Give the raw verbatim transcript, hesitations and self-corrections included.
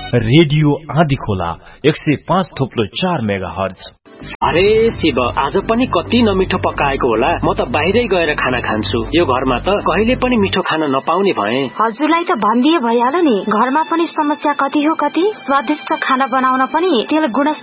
Radio आँधी खोला एक सय पाँच थोप्लो चार मेगा हर्ज। अरे शिव, आज पनि कति नमिठो पकाएको होला। म त बाहिरै गएर खाना खान्छु। यो घरमा त कहिले पनि मिठो खाना नपाउने भए। हजुरलाई त भनिदिए भइहाल्यो नि, घरमा पनि समस्या कति हो कति। स्वादिष्ट खाना बनाउन पनि तेल गुणस्तर